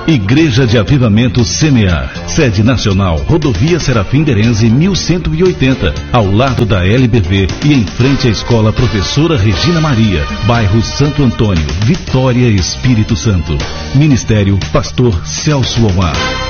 Igreja de Avivamento Semear. Sede nacional, Rodovia Serafim Derenze 1180, ao lado da LBV e em frente à Escola Professora Regina Maria, bairro Santo Antônio, Vitória, Espírito Santo. Ministério Pastor Celso Omar.